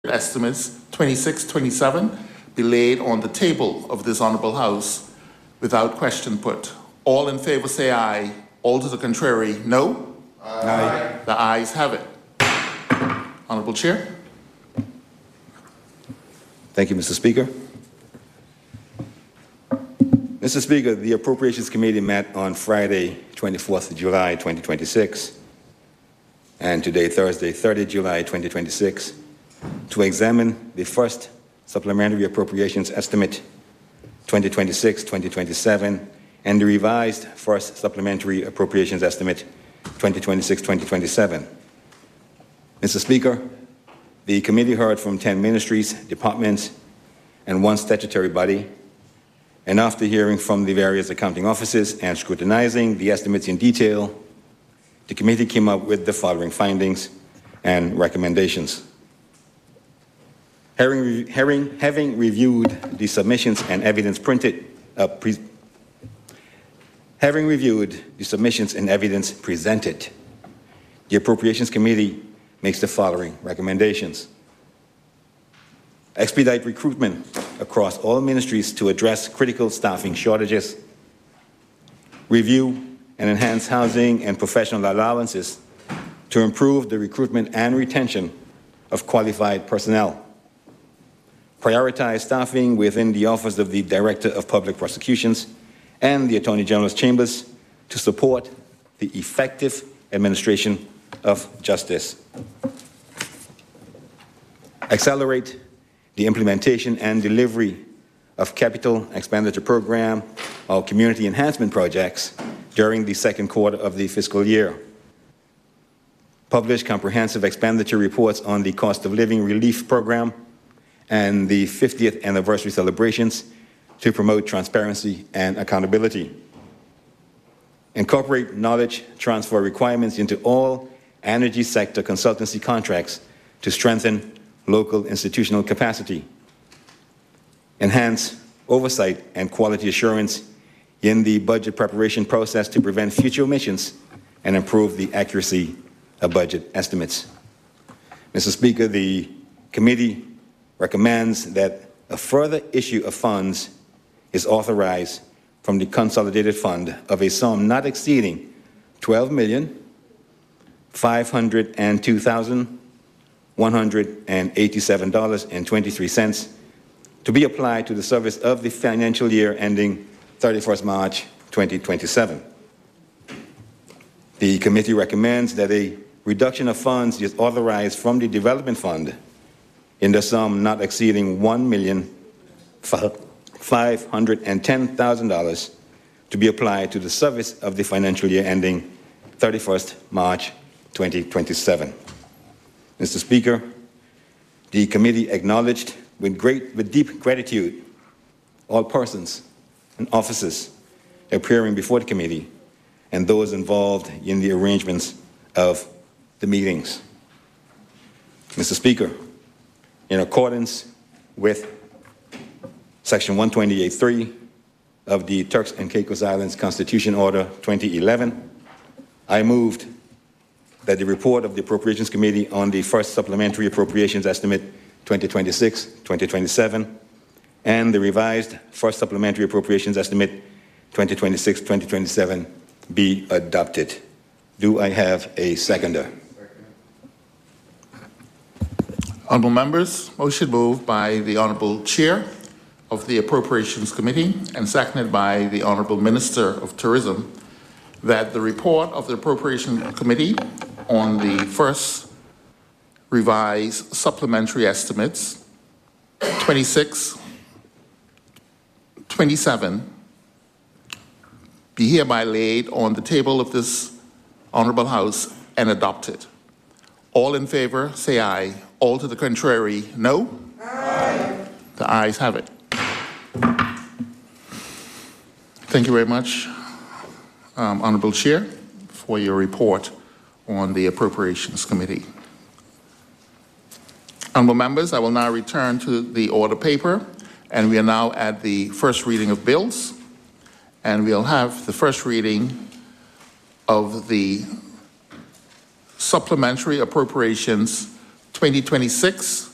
estimates 26-27 be laid on the table of this Honourable House without question put. All in favour say aye. All to the contrary, no? Aye. The ayes have it. Honourable Chair. Thank you, Mr. Speaker. Mr. Speaker, the Appropriations Committee met on Friday, 24th of July, 2026, and today, Thursday, 30th July, 2026, to examine the first Supplementary Appropriations Estimate 2026-2027 and the revised first Supplementary Appropriations Estimate 2026-2027. Mr. Speaker, the committee heard from 10 ministries, departments, and one statutory body, and after hearing from the various accounting offices and scrutinizing the estimates in detail, the committee came up with the following findings and recommendations. Having reviewed the submissions and evidence presented, the Appropriations Committee makes the following recommendations. Expedite recruitment across all ministries to address critical staffing shortages. Review and enhance housing and professional allowances to improve the recruitment and retention of qualified personnel. Prioritize staffing within the Office of the Director of Public Prosecutions and the Attorney General's Chambers to support the effective administration of justice. Accelerate the implementation and delivery of capital expenditure program or community enhancement projects during the second quarter of the fiscal year. Publish comprehensive expenditure reports on the cost of living relief program and the 50th anniversary celebrations to promote transparency and accountability. Incorporate knowledge transfer requirements into all energy sector consultancy contracts to strengthen local institutional capacity. Enhance oversight and quality assurance in the budget preparation process to prevent future omissions and improve the accuracy of budget estimates. Mr. Speaker, the committee recommends that a further issue of funds is authorized from the consolidated fund of a sum not exceeding $12,502,187.23 to be applied to the service of the financial year ending 31st March 2027. The committee recommends that a reduction of funds is authorized from the Development Fund in the sum not exceeding $1,510,000 to be applied to the service of the financial year ending 31st March 2027. Mr. Speaker, the committee acknowledged with deep gratitude all persons and officers appearing before the committee and those involved in the arrangements of the meetings. Mr. Speaker, in accordance with Section 128.3 of the Turks and Caicos Islands Constitution Order 2011, I moved that the report of the Appropriations Committee on the first Supplementary Appropriations Estimate 2026-2027 and the revised first Supplementary Appropriations Estimate 2026-2027 be adopted. Do I have a seconder? Honourable members, motion moved by the Honourable Chair of the Appropriations Committee and seconded by the Honourable Minister of Tourism that the report of the Appropriations Committee on the first revised supplementary estimates 26-27 be hereby laid on the table of this Honourable House and adopted. All in favour say aye. All to the contrary, no? Aye. The ayes have it. Thank you very much, Honourable Chair, for your report on the Appropriations Committee. Honourable members, I will now return to the order paper, and we are now at the first reading of bills, and we'll have the first reading of the Supplementary Appropriations 2026